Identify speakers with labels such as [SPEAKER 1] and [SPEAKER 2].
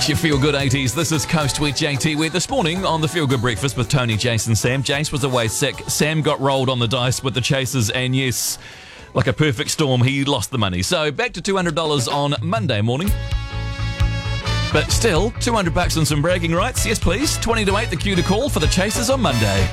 [SPEAKER 1] It's your Feel Good 80s. This is Coast with JT. We're this morning on the Feel Good Breakfast with Tony, Jason, Sam. Jace was away sick. Sam got rolled on the dice with the Chasers, and yes, like a perfect storm, he lost the money. So back to $200 on Monday morning. But still, $200 and some bragging rights. Yes, please. 20 to 8, the cue to call for the Chasers on Monday.